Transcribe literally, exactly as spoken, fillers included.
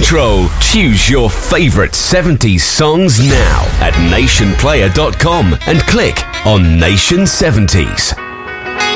control. Choose your favorite seventies songs now at nation player dot com and click on Nation seventies.